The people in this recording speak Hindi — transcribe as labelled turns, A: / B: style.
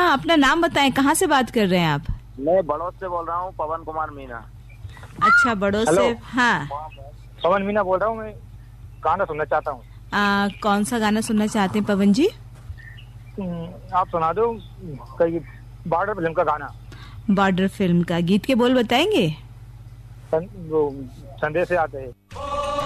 A: हाँ, अपना नाम बताएं, कहाँ से बात कर रहे हैं आप?
B: मैं बड़ौद से बोल रहा हूँ, पवन कुमार मीना।
A: अच्छा, बड़ौद से। हाँ,
B: पवन मीना बोल रहा हूँ, मैं गाना सुनना चाहता हूँ।
A: कौन सा गाना सुनना चाहते हैं पवन जी?
B: आप सुना दो कई बॉर्डर फिल्म का गाना।
A: बॉर्डर फिल्म का गीत के बोल बताएंगे?
B: संदेश से आते हैं।